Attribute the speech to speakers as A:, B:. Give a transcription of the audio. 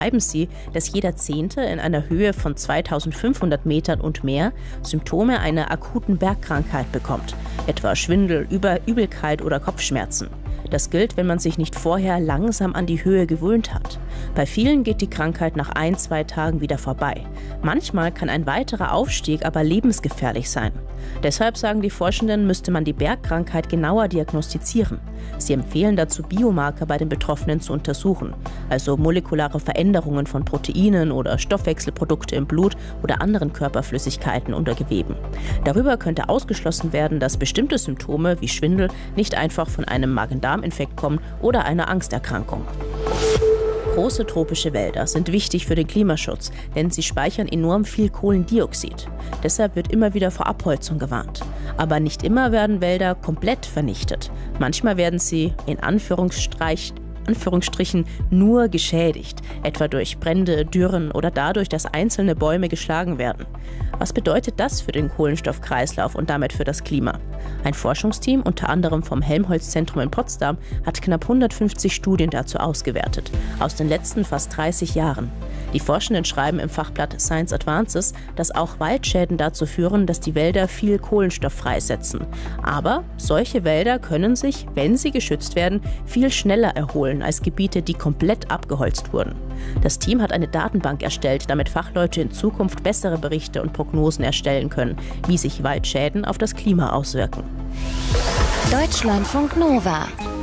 A: beschreiben sie, dass jeder Zehnte in einer Höhe von 2500 Metern und mehr Symptome einer akuten Bergkrankheit bekommt, etwa Schwindel, Übelkeit oder Kopfschmerzen. Das gilt, wenn man sich nicht vorher langsam an die Höhe gewöhnt hat. Bei vielen geht die Krankheit nach 1-2 Tagen wieder vorbei. Manchmal kann ein weiterer Aufstieg aber lebensgefährlich sein. Deshalb sagen die Forschenden, müsste man die Bergkrankheit genauer diagnostizieren. Sie empfehlen dazu, Biomarker bei den Betroffenen zu untersuchen, also molekulare Veränderungen von Proteinen oder Stoffwechselprodukte im Blut oder anderen Körperflüssigkeiten oder Geweben. Darüber könnte ausgeschlossen werden, dass bestimmte Symptome wie Schwindel nicht einfach von einem Magen-Darm-Infekt kommen oder einer Angsterkrankung. Große tropische Wälder sind wichtig für den Klimaschutz, denn sie speichern enorm viel Kohlendioxid. Deshalb wird immer wieder vor Abholzung gewarnt. Aber nicht immer werden Wälder komplett vernichtet. Manchmal werden sie in Anführungsstrichen nur geschädigt, etwa durch Brände, Dürren oder dadurch, dass einzelne Bäume geschlagen werden. Was bedeutet das für den Kohlenstoffkreislauf und damit für das Klima? Ein Forschungsteam, unter anderem vom Helmholtz-Zentrum in Potsdam, hat knapp 150 Studien dazu ausgewertet, aus den letzten fast 30 Jahren. Die Forschenden schreiben im Fachblatt Science Advances, dass auch Waldschäden dazu führen, dass die Wälder viel Kohlenstoff freisetzen. Aber solche Wälder können sich, wenn sie geschützt werden, viel schneller erholen als Gebiete, die komplett abgeholzt wurden. Das Team hat eine Datenbank erstellt, damit Fachleute in Zukunft bessere Berichte und Prognosen erstellen können, wie sich Waldschäden auf das Klima auswirken.
B: Deutschlandfunk Nova